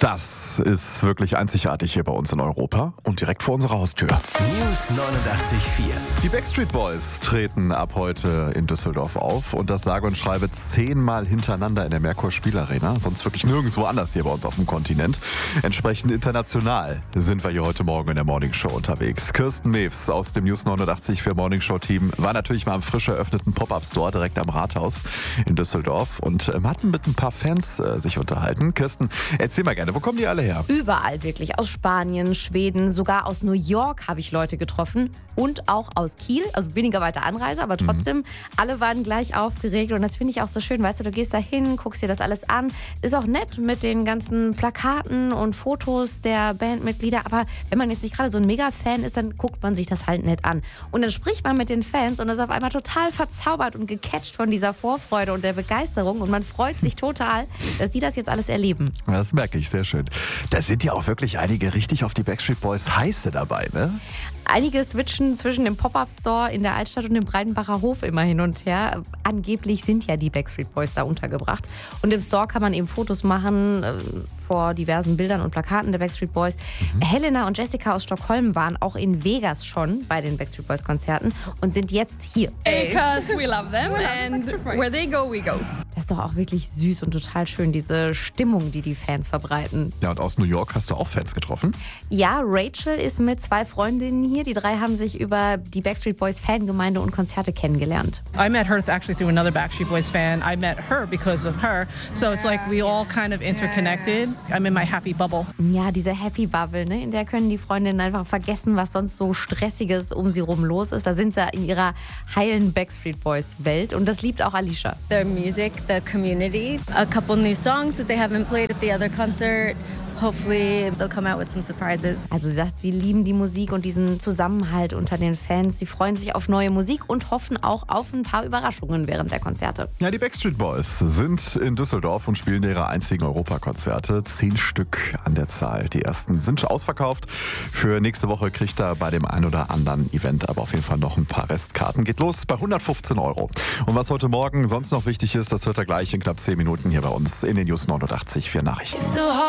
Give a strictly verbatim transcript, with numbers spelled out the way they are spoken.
Das ist wirklich einzigartig hier bei uns in Europa und direkt vor unserer Haustür. News neunundachtzig Komma vier. Die Backstreet Boys treten ab heute in Düsseldorf auf und das sage und schreibe zehnmal hintereinander in der Merkur Spielarena. Sonst wirklich nirgendwo anders hier bei uns auf dem Kontinent. Entsprechend international sind wir hier heute Morgen in der Morningshow unterwegs. Kirsten Mewes aus dem News neunundachtzig Komma vier Morningshow-Team war natürlich mal im frisch eröffneten Pop-Up-Store direkt am Rathaus in Düsseldorf und ähm, hatten mit ein paar Fans äh, sich unterhalten. Kirsten, erzähl mal gerne, wo kommen die alle her? Überall wirklich. Aus Spanien, Schweden, sogar aus New York habe ich Leute getroffen und auch aus Kiel, also weniger weiter Anreise, aber trotzdem, mhm. alle waren gleich aufgeregt und das finde ich auch so schön. Weißt du, du gehst da hin, guckst dir das alles an. Ist auch nett mit den ganzen Plakaten und Fotos der Bandmitglieder, aber wenn man jetzt nicht gerade so ein Mega-Fan ist, dann guckt man sich das halt nett an. Und dann spricht man mit den Fans und ist auf einmal total verzaubert und gecatcht von dieser Vorfreude und der Begeisterung und man freut sich total, dass die das jetzt alles erleben. Das merke ich, sehr schön. Da sind ja auch wirklich einige richtig auf die Backstreet Boys heiße dabei, ne? Einige switchen zwischen dem Pop-Up-Store in der Altstadt und dem Breidenbacher Hof immer hin und her. Angeblich sind ja die Backstreet Boys da untergebracht. Und im Store kann man eben Fotos machen äh, vor diversen Bildern und Plakaten der Backstreet Boys. Mhm. Helena und Jessica aus Stockholm waren auch in Vegas schon bei den Backstreet Boys Konzerten und sind jetzt hier. Because we love them and where they go, we go. Das ist doch auch wirklich süß und total schön, diese Stimmung, die die Fans verbreiten. Ja, und aus New York hast du auch Fans getroffen? Ja, Rachel ist mit zwei Freundinnen hier. Die drei haben sich über die Backstreet Boys Fangemeinde und Konzerte kennengelernt. I met her actually through another Backstreet Boys fan. I met her because of her. So it's like we all kind of interconnected. I'm in my happy bubble. Ja, diese Happy Bubble, ne? In der können die Freundinnen einfach vergessen, was sonst so Stressiges um sie rum los ist. Da sind sie in ihrer heilen Backstreet Boys Welt und das liebt auch Alicia. The music, the community, a couple new songs that they haven't played at the other concert. Hopefully they'll come out with some surprises. Also sie sagt, sie lieben die Musik und diesen Zusammenhalt unter den Fans. Sie freuen sich auf neue Musik und hoffen auch auf ein paar Überraschungen während der Konzerte. Ja, die Backstreet Boys sind in Düsseldorf und spielen ihre einzigen Europakonzerte. Zehn Stück an der Zahl. Die ersten sind ausverkauft. Für nächste Woche kriegt er bei dem ein oder anderen Event aber auf jeden Fall noch ein paar Restkarten. Geht los bei hundertfünfzehn Euro. Und was heute Morgen sonst noch wichtig ist, das hört er gleich in knapp zehn Minuten hier bei uns in den News neunundachtzig Komma vier Nachrichten.